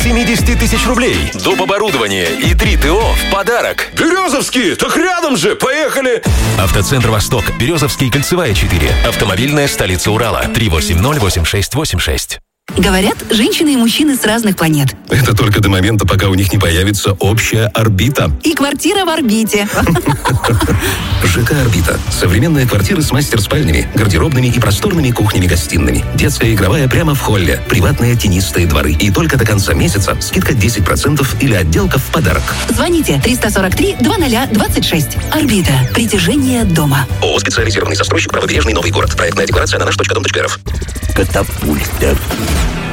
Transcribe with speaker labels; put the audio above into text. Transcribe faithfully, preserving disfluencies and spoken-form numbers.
Speaker 1: семьдесят тысяч рублей. Доп. Оборудование и три ТО в подарок.
Speaker 2: Березовский, так рядом же, поехали!
Speaker 1: Автоцентр «Восток», Березовский, Кольцевая, четыре. Автомобильная столица Урала. три восемь ноль восемь шесть восемь шесть.
Speaker 3: Говорят, женщины и мужчины с разных планет.
Speaker 4: Это только до момента, пока у них не появится общая орбита.
Speaker 3: И квартира в орбите.
Speaker 4: ЖК «Орбита». Современные квартиры с мастер-спальнями, гардеробными и просторными кухнями-гостиными. Детская игровая прямо в холле. Приватные тенистые дворы. И только до конца месяца скидка десять процентов или отделка в подарок.
Speaker 3: Звоните триста сорок три двадцать двадцать шесть. «Орбита». Притяжение дома.
Speaker 4: ООО «Специализированный застройщик», Правобережный, Новый город. Проектная декларация на наш точка дом точка рф.
Speaker 5: Катапульта.